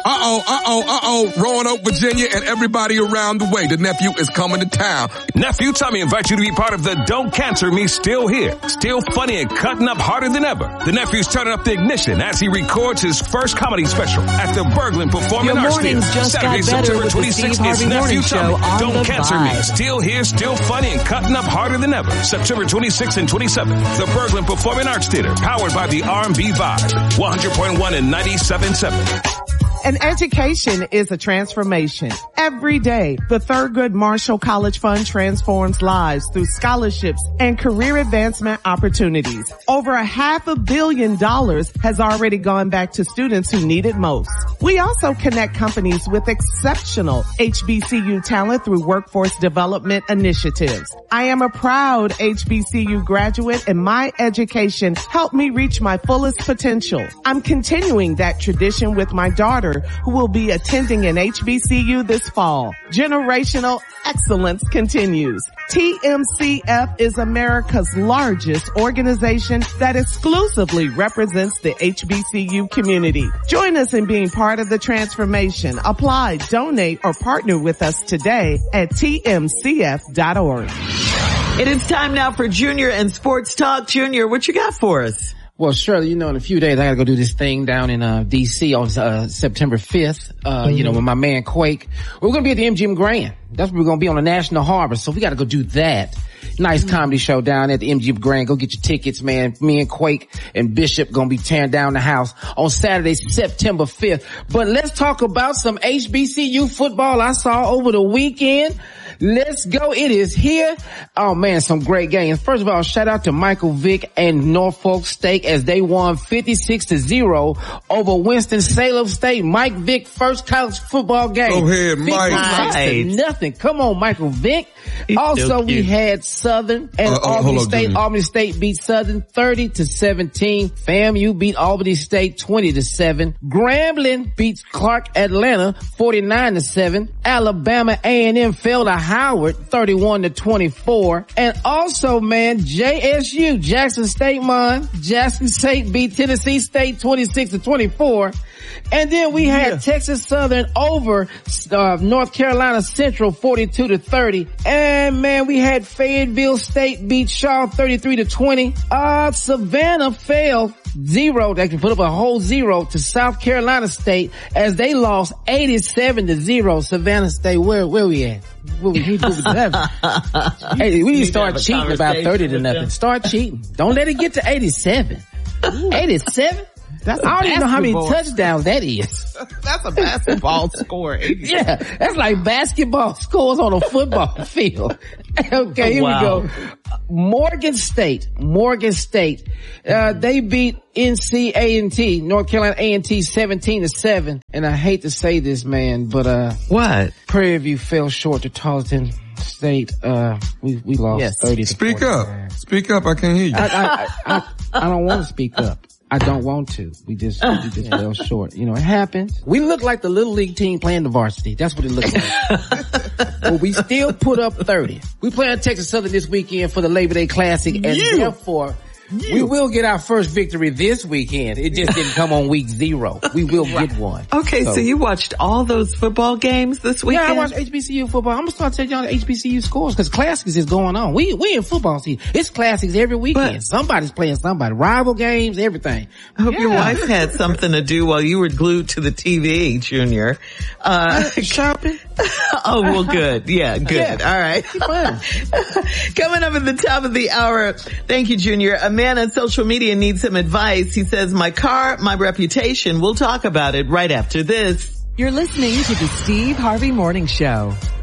Roanoke, Virginia, and everybody around the way. The nephew is coming to town. Nephew Tommy invites you to be part of the Don't Cancel Me Still Here. Still funny and cutting up harder than ever. The nephew's turning up the ignition as he records his first comedy special at the Berglund Performing Arts Theater. Saturday, September 26th is Nephew Tommy. Don't Cancel Me. Still here, still funny and cutting up harder than ever. September 26th and 27th. The Berglund Performing Arts Theater. Powered by the R&B Vibe. 100.1 and 97.7. An education is a transformation. Every day, the Thurgood Marshall College Fund transforms lives through scholarships and career advancement opportunities. Over $500 million has already gone back to students who need it most. We also connect companies with exceptional HBCU talent through workforce development initiatives. I am a proud HBCU graduate, and my education helped me reach my fullest potential. I'm continuing that tradition with my daughter, who will be attending an HBCU this fall. Generational excellence continues. TMCF is America's largest organization that exclusively represents the HBCU community. Join us in being part of the transformation. Apply, donate, or partner with us today at tmcf.org. It is time now for Junior and Sports Talk. Junior, what you got for us? Well, Shirley, in a few days I gotta go do this thing down in D.C. on September 5th, with my man Quake. We're gonna be at the MGM Grand. That's where we're gonna be on the National Harbor, so we gotta go do that. Nice comedy show down at the MGM Grand. Go get your tickets, man. Me and Quake and Bishop gonna be tearing down the house on Saturday, September 5th. But let's talk about some HBCU football I saw over the weekend. Let's go. It is here. Oh man, some great games. First of all, shout out to Michael Vick and Norfolk State as they won 56-0 over Winston-Salem State. Mike Vick, first college football game. Go ahead, Mike. 56-0. Come on, Michael Vick. Also, we had Southern and Albany State. Junior. Albany State beat Southern 30-17. FAMU beat Albany State 20-7. Grambling beats Clark Atlanta 49-7. Alabama A&M fell to Howard 31-24. And also, man, JSU, Jackson State beat Tennessee State 26-24. And then we had Texas Southern over North Carolina Central 42-30. And man, we had Fayetteville State beat Shaw 33-20. Savannah fell 0. They can put up a whole 0 to South Carolina State as they lost 87-0. Savannah State, where we at? Hey, we need to start cheating about 30-0. Start cheating. Don't let it get to 87. 87? I don't even know how many touchdowns that is. That's a basketball score. 87. Yeah, that's like basketball scores on a football field. Okay, here we go. Morgan State, they beat NC A&T, North Carolina A&T 17-7. And I hate to say this, man, but what? Prairie View fell short to Tarleton State. We lost 30. Speak up. Speak up. I can't hear you. I don't want to speak up. I don't want to. We just fell short. It happens. We look like the little league team playing the varsity. That's what it looks like. But we still put up 30. We play at Texas Southern this weekend for the Labor Day Classic, and therefore we will get our first victory this weekend. It just didn't come on week 0. We will get one. Okay, so you watched all those football games this weekend? Yeah, I watched HBCU football. I'm gonna start telling y'all the HBCU scores because Classics is going on. We in football season. It's Classics every weekend. Somebody's playing somebody. Rival games, everything. I hope your wife had something to do while you were glued to the TV, Junior. Shopping. Oh, well, good. Yeah, good. Yeah. All right. Coming up at the top of the hour. Thank you, Junior. A man on social media needs some advice. He says, my car, my reputation. We'll talk about it right after this. You're listening to the Steve Harvey Morning Show.